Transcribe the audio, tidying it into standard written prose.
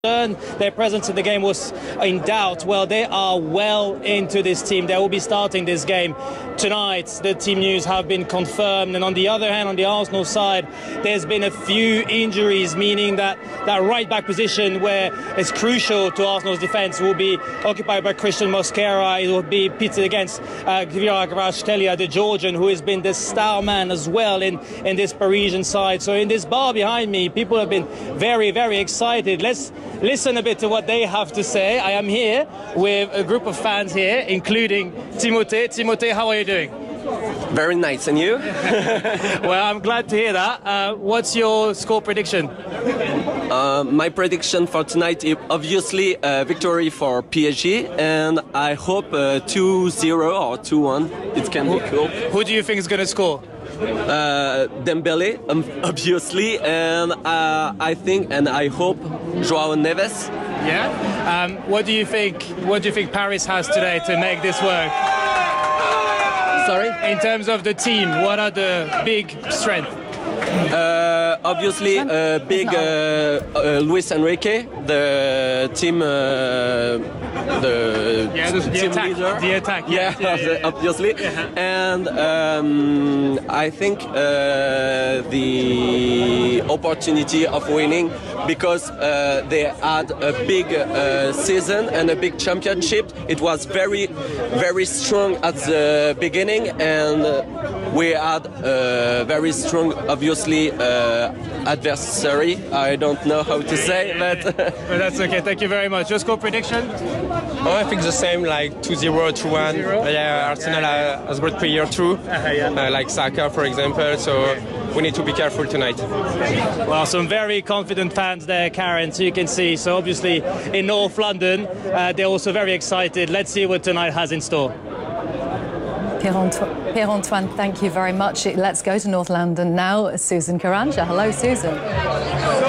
Their presence in the game was in doubt. Well, they are well into this team. They will be starting this game tonight. The team news have been confirmed. And on the other hand, on the Arsenal side, there's been a few injuries, meaning that right back position where it's crucial to Arsenal's defence will be occupied by Christian Mosquera. It will be pitted against Kvaratskhelia, the Georgian, who has been the star man as well in this Parisian side. So in this bar behind me, people have been very, very excited. Let's listen a bit to what they have to say. I am here with a group of fans here, including Timothée. Timothée, how are you doing? Very nice, and you? Well, I'm glad to hear that. What's your score prediction? My prediction for tonight is obviously a victory for PSG, and I hope 2-0 or 2-1. It can be cool. Who do you think is going to score? Dembele, obviously, and I think and I hope João Neves. Yeah. What do you think? What do you think Paris has today to make this work? Sorry. In terms of the team, what are the big strengths? Obviously, big Luis Enrique, the team, the team attack, leader. the attack. Obviously, and I think the opportunity of winning because they had a big season and a big championship. It was very, very strong at the beginning, and we had a very strong, obviously, adversary. I don't know how to say, but that's okay. Thank you very much. Your score prediction? Oh, I think the same, like 2-0, 2-1. Yeah, Arsenal has great player too, like Saka, for example. So we need to be careful tonight. Well, some very confident fans there, Karen, so you can see. So obviously in North London, they're also very excited. Let's see what tonight has in store. Pierre-Antoine, thank you very much. Let's go to North London now. Susan Karanja. Hello, Susan.